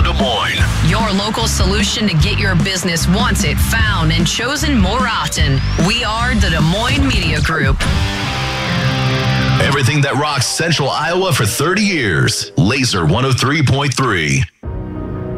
Des Moines. Your local solution to get your business wanted, found, and chosen more often. We are the Des Moines Media Group. Everything that rocks Central Iowa for 30 years. Laser 103.3.